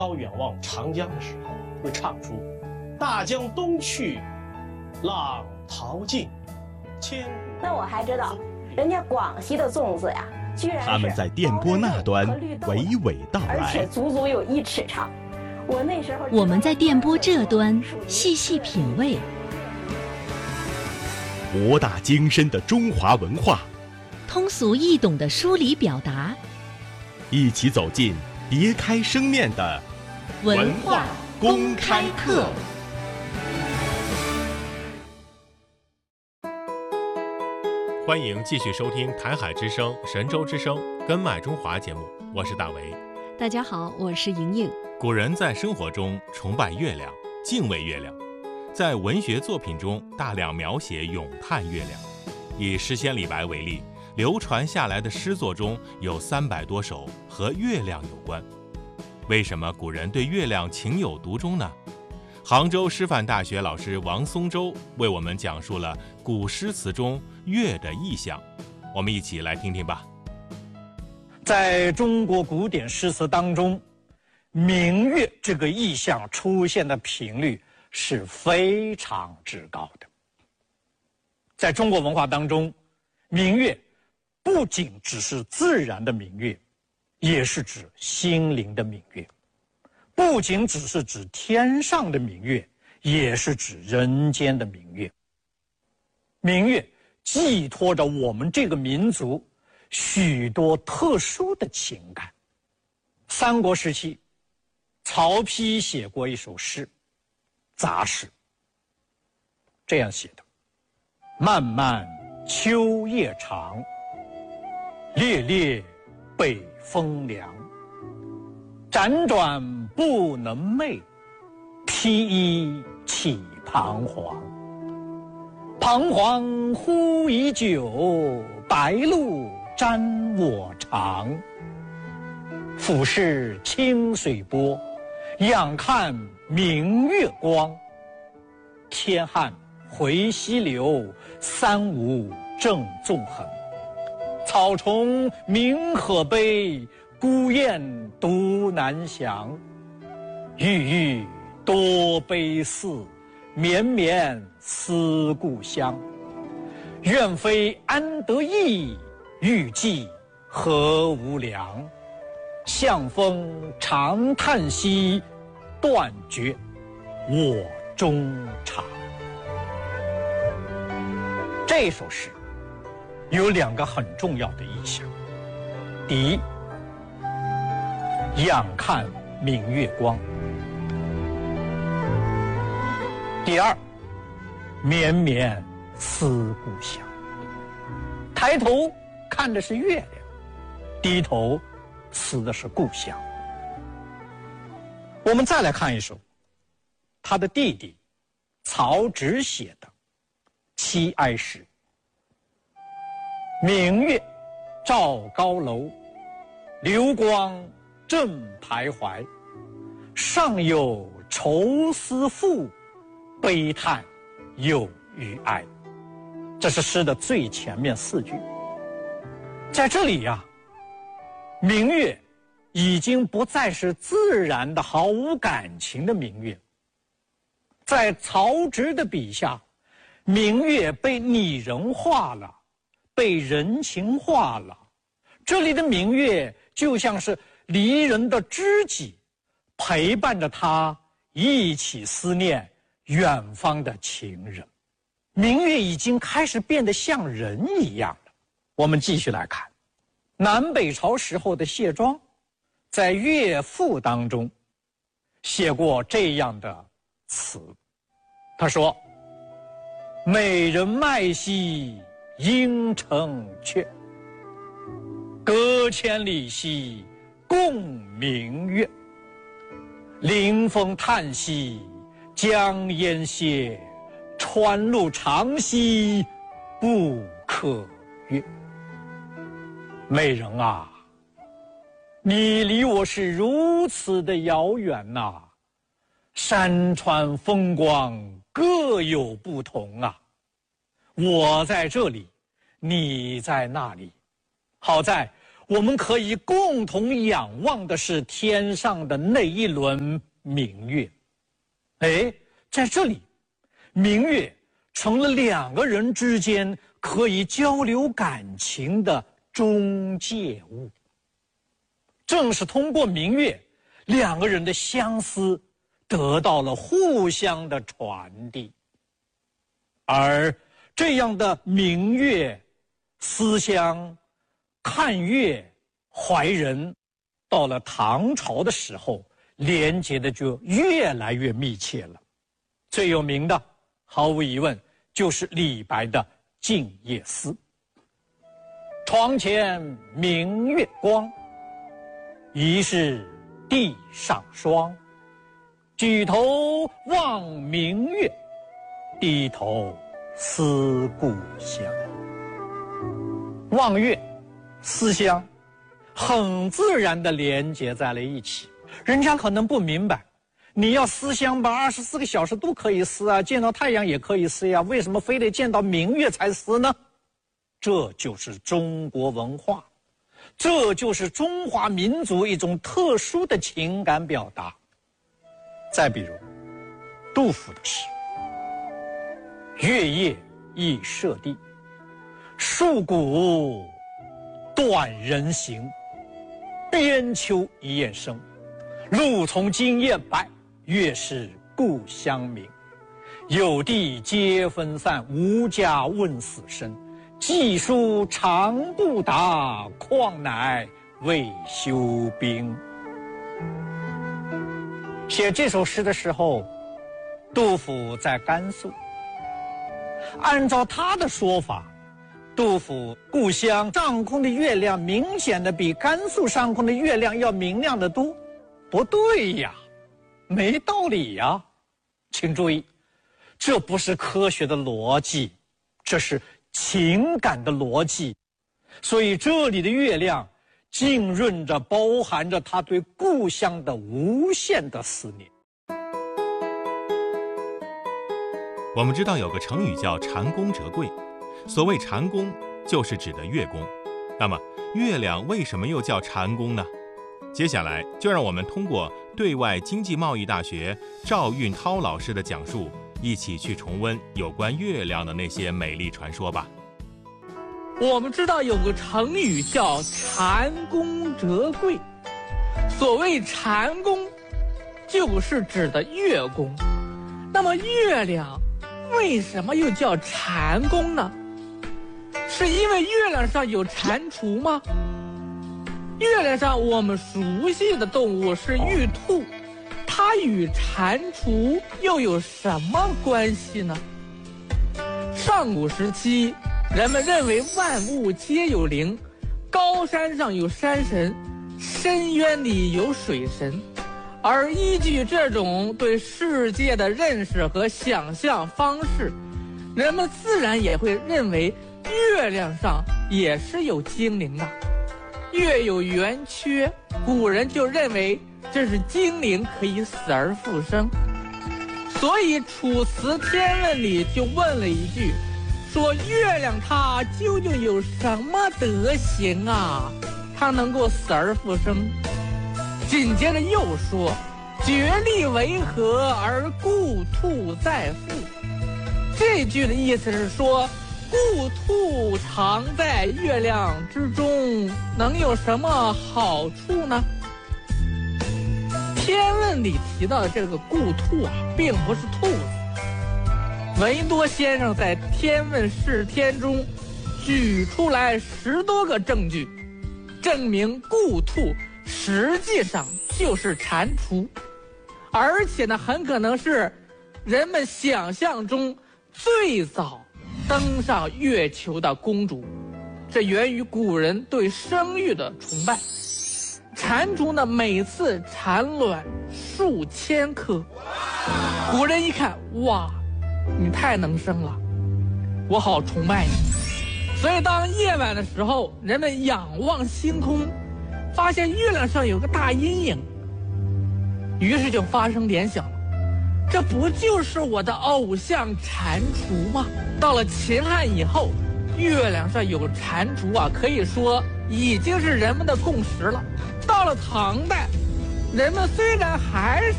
高远望长江的时候，会唱出“大江东去，浪淘尽，千古”。 那我还知道，人家广西的粽子呀，居然是他们在电波那端娓娓道来， 而且足足有1尺长。我那时候， 我们在电波这端细细品味， 博大精深的中华文化， 通俗易懂的梳理表达， 一起走进别开生面的文化公开课。 欢迎继续收听台海之声、神州之声根脉中华节目，我是大为。 大家好，我是莹莹。 古人在生活中崇拜月亮，敬畏月亮，在文学作品中大量描写咏叹月亮。以诗仙李白为例，流传下来的诗作中有300多首和月亮有关。为什么古人对月亮情有独钟呢？杭州师范大学老师王松洲为我们讲述了古诗词中月的意象，我们一起来听听吧。 在中国古典诗词当中，明月这个意象出现的频率是非常之高的。在中国文化当中，明月不仅只是自然的明月，也是指心灵的明月；不仅只是指天上的明月，也是指人间的明月。明月寄托着我们这个民族许多特殊的情感。三国时期，曹丕写过一首诗，杂诗，这样写的：漫漫秋夜长，烈烈北风凉。辗转不能寐，披衣起彷徨。彷徨忽已久，白露沾我裳。俯视清水波，仰看明月光。天汉回溪流，三吴正纵横。草虫鸣鹤悲，孤雁独南翔。郁郁多悲思，绵绵思故乡。愿非安得意，欲寄何无良。向风长叹息，断绝我衷肠。这首诗有2个很重要的意象：第一，仰看明月光；第二，绵绵思故乡。抬头看的是月亮，低头思的是故乡。我们再来看一首他的弟弟曹植写的七哀诗：明月照高楼，流光正徘徊。上有愁思妇，悲叹有余哀。这是诗的最前面4句。在这里呀，明月已经不再是自然的毫无感情的明月。在曹植的笔下，明月被拟人化了，被人情化了。这里的明月就像是离人的知己，陪伴着他一起思念远方的情人。明月已经开始变得像人一样了。我们继续来看南北朝时候的谢庄在《乐赋》当中写过这样的词，他说：美人脉兮应城阙，隔千里兮共明月。临风叹息将烟歇，川路长兮不可越。美人啊，你离我是如此的遥远呐，山川风光各有不同啊。我在这里，你在那里，好在我们可以共同仰望的是天上的那一轮明月。哎，在这里，明月成了两个人之间可以交流感情的中介物。正是通过明月，两个人的相思得到了互相的传递。而这样的明月、思乡、看月、怀人，到了唐朝的时候，连接的就越来越密切了。最有名的，毫无疑问，就是李白的《静夜思》。床前明月光，疑是地上霜。举头望明月，低头思故乡。望月、思乡，很自然地连接在了一起。人家可能不明白，你要思乡吧，24个小时都可以思啊，见到太阳也可以思呀，为什么非得见到明月才思呢？这就是中国文化，这就是中华民族一种特殊的情感表达。再比如杜甫的诗：月夜忆舍弟，戍鼓断人行。边秋一雁声，露从今夜白，月是故乡明。有地皆分散，无家问死生。寄书长不达，况乃未休兵。写这首诗的时候，杜甫在甘肃。按照他的说法，杜甫故乡上空的月亮明显的比甘肃上空的月亮要明亮得多。不对呀，没道理呀。请注意，这不是科学的逻辑，这是情感的逻辑。所以这里的月亮浸润着包含着他对故乡的无限的思念。 我们知道有个成语叫蟾宫折桂，所谓蟾宫就是指的月宫。那么月亮为什么又叫蟾宫呢？接下来就让我们通过对外经济贸易大学赵运涛老师的讲述，一起去重温有关月亮的那些美丽传说吧。 我们知道有个成语叫蟾宫折桂，所谓蟾宫就是指的月宫。那么月亮为什么又叫蟾宫呢？是因为月亮上有蟾蜍吗？月亮上我们熟悉的动物是玉兔，它与蟾蜍又有什么关系呢？上古时期，人们认为万物皆有灵，高山上有山神，深渊里有水神。而依据这种对世界的认识和想象方式，人们自然也会认为月亮上也是有精灵的。月有圆缺，古人就认为这是精灵可以死而复生。所以《楚辞天问》里就问了一句，说月亮它究竟有什么德行啊，它能够死而复生？紧接着又说，决力为何而故兔再复？这句的意思是说，故兔常在月亮之中，能有什么好处呢？天问里提到的这个故兔啊，并不是兔子。闻一多先生在《天问释天》中举出来10多个证据，证明故兔实际上就是蟾蜍，而且呢，很可能是人们想象中最早登上月球的公主。这源于古人对生育的崇拜。蟾蜍呢，每次产卵数千颗。古人一看，哇，你太能生了，我好崇拜你。所以当夜晚的时候，人们仰望星空，发现月亮上有个大阴影，于是就发生联想了，这不就是我的偶像蟾蜍吗？到了秦汉以后，月亮上有蟾蜍啊，可以说已经是人们的共识了。到了唐代，人们虽然还